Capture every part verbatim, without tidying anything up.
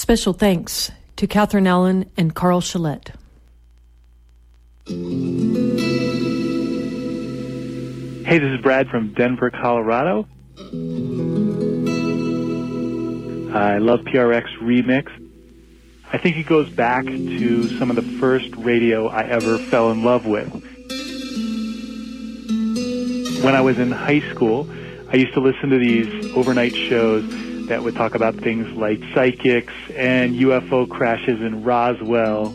Special thanks to Catherine Allen and Carl Shillette. Hey, this is Brad from Denver, Colorado. I love P R X Remix. I think it goes back to some of the first radio I ever fell in love with. When I was in high school, I used to listen to these overnight shows that would talk about things like psychics and U F O crashes in Roswell.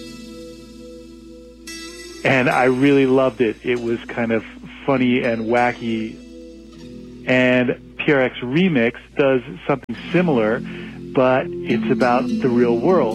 And I really loved it. It was kind of funny and wacky. And P R X Remix does something similar, but it's about the real world.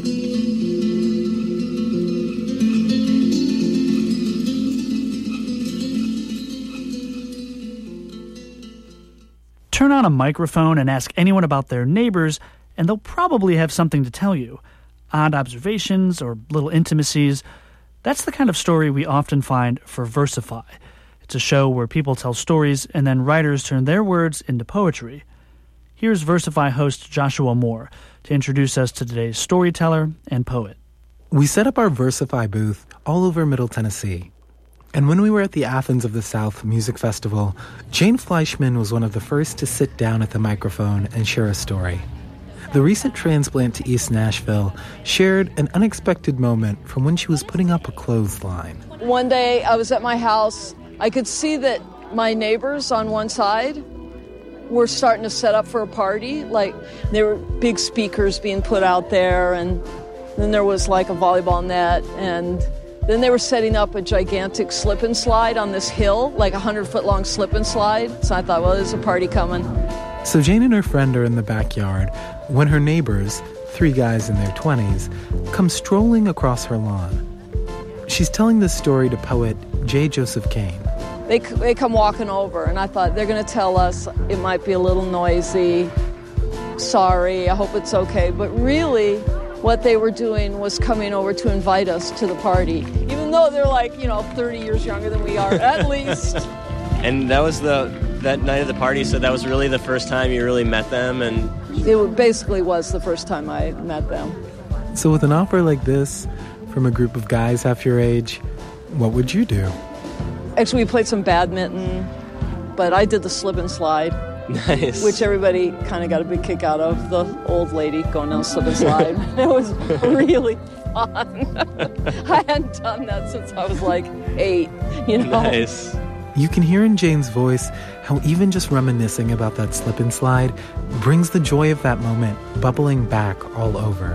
Turn on a microphone and ask anyone about their neighbors, and they'll probably have something to tell you. Odd observations or little intimacies. That's the kind of story we often find for Versify. It's a show where people tell stories and then writers turn their words into poetry. Here's Versify host Joshua Moore to introduce us to today's storyteller and poet. We set up our Versify booth all over Middle Tennessee. And when we were at the Athens of the South Music Festival, Jane Fleischman was one of the first to sit down at the microphone and share a story. The recent transplant to East Nashville shared an unexpected moment from when she was putting up a clothesline. One day I was at my house. I could see that my neighbors on one side were starting to set up for a party. Like, there were big speakers being put out there, and then there was like a volleyball net, and then they were setting up a gigantic slip and slide on this hill, like a hundred-foot-long slip and slide. So I thought, well, there's a party coming. So Jane and her friend are in the backyard when her neighbors, three guys in their twenties, come strolling across her lawn. She's telling this story to poet J. Joseph Kane. They, they come walking over, and I thought, they're going to tell us it might be a little noisy. Sorry, I hope it's okay. But really, what they were doing was coming over to invite us to the party, even though they're like, you know, thirty years younger than we are, at least. And that was the that night of the party, so that was really the first time you really met them? And it basically was the first time I met them. So with an offer like this from a group of guys half your age, what would you do? Actually, we played some badminton, but I did the slip and slide. Nice. Which everybody kind of got a big kick out of, the old lady going down the slip and slide. It was really fun. I hadn't done that since I was like eight, you know? Nice. You can hear in Jane's voice how even just reminiscing about that slip and slide brings the joy of that moment bubbling back all over.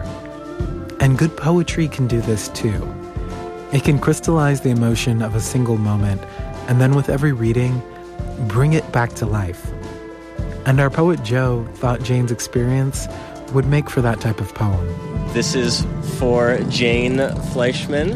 And good poetry can do this too. It can crystallize the emotion of a single moment, and then with every reading, bring it back to life. And our poet Joe thought Jane's experience would make for that type of poem. This is for Jane Fleischman.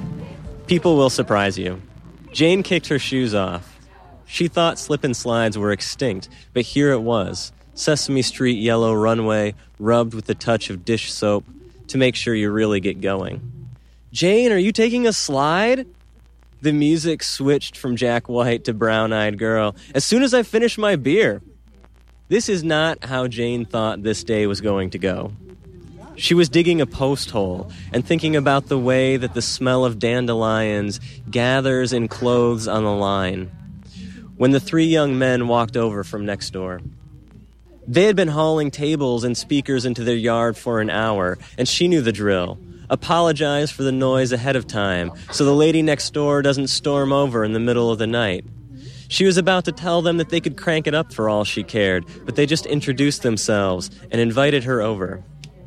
People will surprise you. Jane kicked her shoes off. She thought slip and slides were extinct, but here it was. Sesame Street yellow runway, rubbed with a touch of dish soap to make sure you really get going. Jane, are you taking a slide? The music switched from Jack White to Brown-Eyed Girl. As soon as I finish my beer. This is not how Jane thought this day was going to go. She was digging a post hole and thinking about the way that the smell of dandelions gathers in clothes on the line when the three young men walked over from next door. They had been hauling tables and speakers into their yard for an hour, and she knew the drill. Apologize for the noise ahead of time so the lady next door doesn't storm over in the middle of the night. She was about to tell them that they could crank it up for all she cared, but they just introduced themselves and invited her over.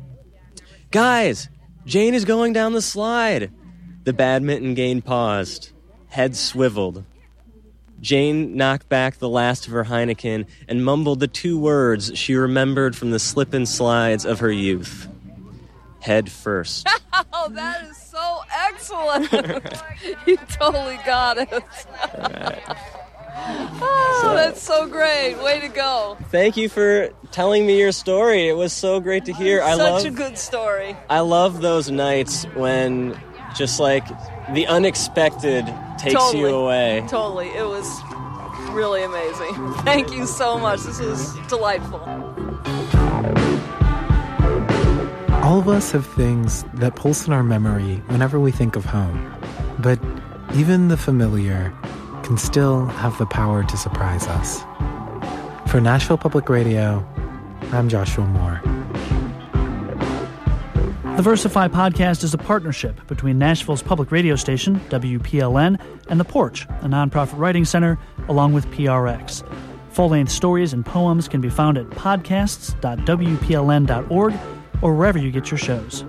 Guys, Jane is going down the slide. The badminton game paused. Head swiveled. Jane knocked back the last of her Heineken and mumbled the two words she remembered from the slip and slides of her youth. Head first. Oh, that is so excellent. You totally got it. All right. Oh, so, that's so great. Way to go. Thank you for telling me your story. It was so great to hear. Such I love, a good story. I love those nights when just like the unexpected takes totally, you away. Totally. It was really amazing. Thank you so much. This was delightful. All of us have things that pulse in our memory whenever we think of home. But even the familiar can still have the power to surprise us. For Nashville Public Radio, I'm Joshua Moore. The Versify podcast is a partnership between Nashville's public radio station, W P L N, and The Porch, a nonprofit writing center, along with P R X. Full-length stories and poems can be found at podcasts dot w p l n dot org or wherever you get your shows.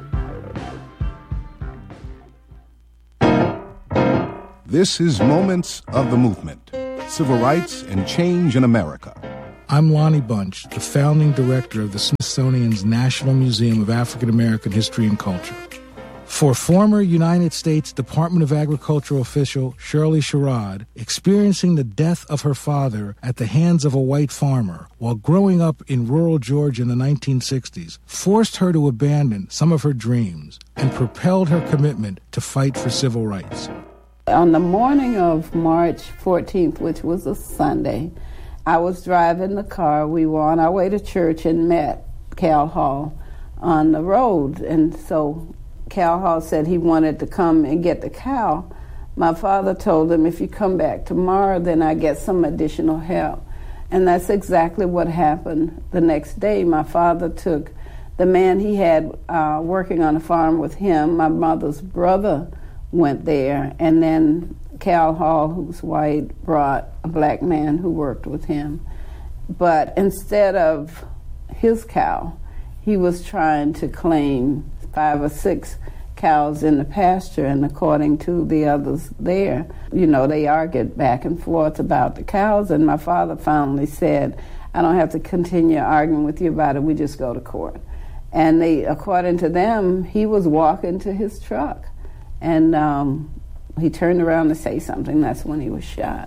This is Moments of the Movement, Civil Rights and Change in America. I'm Lonnie Bunch, the founding director of the Smithsonian's National Museum of African American History and Culture. For former United States Department of Agriculture official Shirley Sherrod, experiencing the death of her father at the hands of a white farmer while growing up in rural Georgia in the nineteen sixties forced her to abandon some of her dreams and propelled her commitment to fight for civil rights. On the morning of March fourteenth, which was a Sunday, I was driving the car. We were on our way to church and met Cal Hall on the road. And so Cal Hall said he wanted to come and get the cow. My father told him, if you come back tomorrow, then I get some additional help. And that's exactly what happened the next day. My father took the man he had uh, working on a farm with him. My mother's brother went there, and then Cal Hall, who's white, brought a black man who worked with him. But instead of his cow, he was trying to claim five or six cows in the pasture, and according to the others there, you know, they argued back and forth about the cows, and my father finally said, I don't have to continue arguing with you about it, we just go to court. And they, according to them, he was walking to his truck, and um, he turned around to say something. That's when he was shot.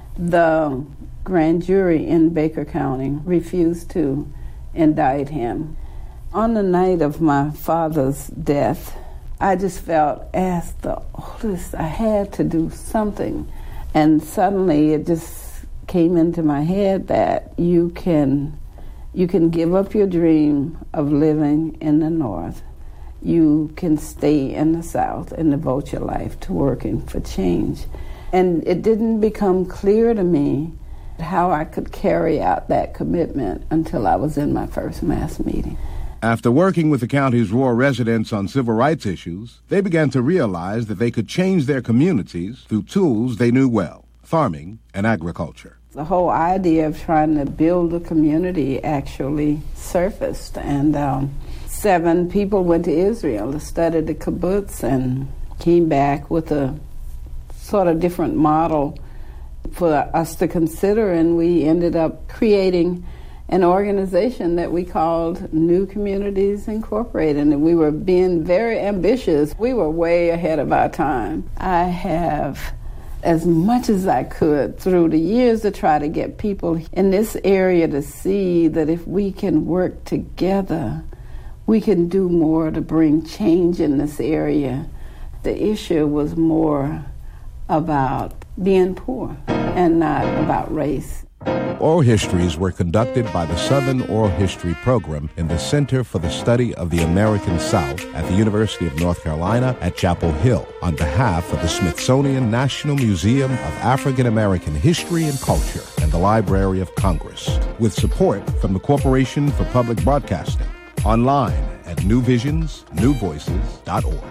The grand jury in Baker County refused to indict him. On the night of my father's death, I just felt, as the oldest, I had to do something. And suddenly it just came into my head that you can, you can give up your dream of living in the North. You can stay in the South and devote your life to working for change. And it didn't become clear to me how I could carry out that commitment until I was in my first mass meeting. After working with the county's rural residents on civil rights issues, they began to realize that they could change their communities through tools they knew well, farming and agriculture. The whole idea of trying to build a community actually surfaced, and um, seven people went to Israel to study the kibbutz and came back with a sort of different model for us to consider, and we ended up creating an organization that we called New Communities Incorporated, and we were being very ambitious. We were way ahead of our time. I have, as much as I could through the years, to try to get people in this area to see that if we can work together, we can do more to bring change in this area. The issue was more about being poor and not about race. Oral histories were conducted by the Southern Oral History Program in the Center for the Study of the American South at the University of North Carolina at Chapel Hill on behalf of the Smithsonian National Museum of African American History and Culture and the Library of Congress, with support from the Corporation for Public Broadcasting. Online at new visions new voices dot org.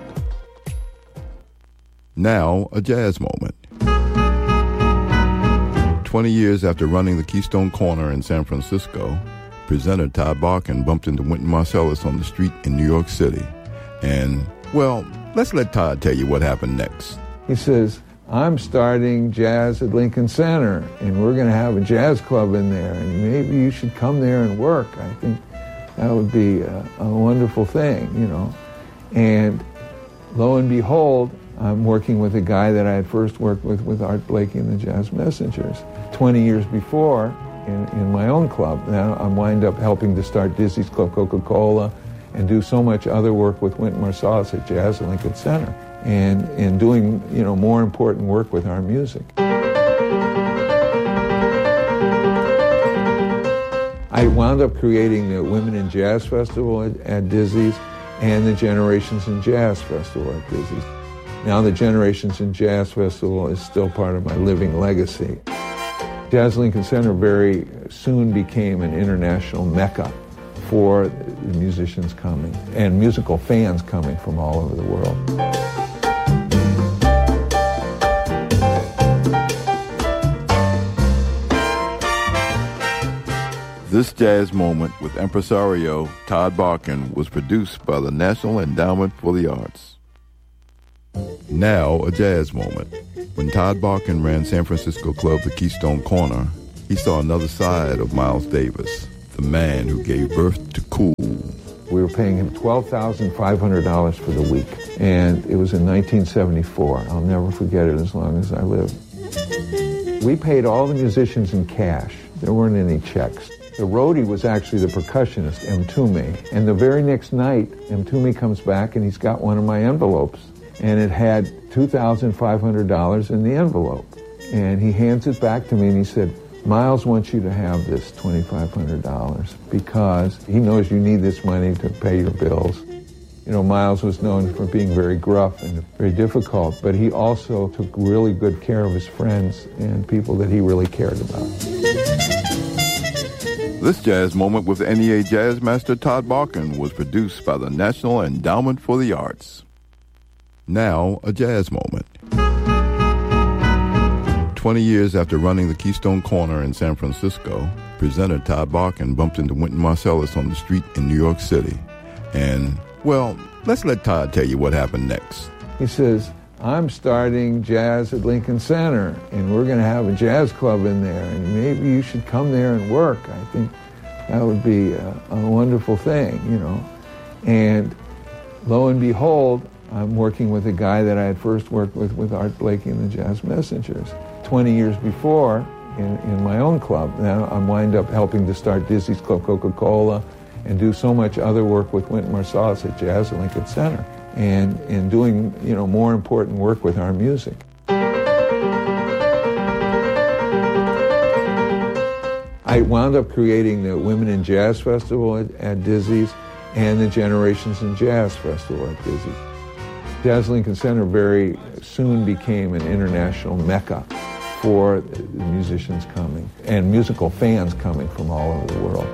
Now, a jazz moment. Twenty years after running the Keystone Corner in San Francisco, presenter Todd Barkin bumped into Wynton Marsalis on the street in New York City. And, well, let's let Todd tell you what happened next. He says, I'm starting jazz at Lincoln Center, and we're going to have a jazz club in there, and maybe you should come there and work. I think that would be a, a wonderful thing, you know. And lo and behold, I'm working with a guy that I had first worked with, with Art Blakey and the Jazz Messengers. Twenty years before, in, in my own club, now I wind up helping to start Dizzy's Club Coca-Cola and do so much other work with Wynton Marsalis at Jazz at Lincoln Center, and, and doing, you know, more important work with our music. I wound up creating the Women in Jazz Festival at, at Dizzy's, and the Generations in Jazz Festival at Dizzy's. Now the Generations in Jazz Festival is still part of my living legacy. Jazz Lincoln Center very soon became an international mecca for the musicians coming and musical fans coming from all over the world. This jazz moment with impresario Todd Barkan was produced by the National Endowment for the Arts. Now, a jazz moment. When Todd Barkan ran San Francisco club The Keystone Corner, he saw another side of Miles Davis, the man who gave birth to cool. We were paying him twelve thousand five hundred dollars for the week, and it was in nineteen seventy-four. I'll never forget it as long as I live. We paid all the musicians in cash. There weren't any checks. The roadie was actually the percussionist, M. Toomey, and the very next night, M. Toomey comes back and he's got one of my envelopes, and it had two thousand five hundred dollars in the envelope. And he hands it back to me and he said, Miles wants you to have this twenty-five hundred dollars because he knows you need this money to pay your bills. You know, Miles was known for being very gruff and very difficult, but he also took really good care of his friends and people that he really cared about. This jazz moment with N E A Jazz Master Todd Barkan was produced by the National Endowment for the Arts. Now, a jazz moment. Twenty years after running the Keystone Corner in San Francisco, presenter Todd Barkan bumped into Wynton Marsalis on the street in New York City. And, well, let's let Todd tell you what happened next. He says, I'm starting jazz at Lincoln Center, and we're going to have a jazz club in there, and maybe you should come there and work. I think that would be a, a wonderful thing, you know. And lo and behold, I'm working with a guy that I had first worked with, with Art Blakey and the Jazz Messengers. Twenty years before, in, in my own club, now I wind up helping to start Dizzy's Club Coca-Cola and do so much other work with Wynton Marsalis at Jazz at Lincoln Center. And, and doing, you know, more important work with our music. I wound up creating the Women in Jazz Festival at, at Dizzy's and the Generations in Jazz Festival at Dizzy's. Jazz Lincoln Center very soon became an international mecca for the musicians coming and musical fans coming from all over the world.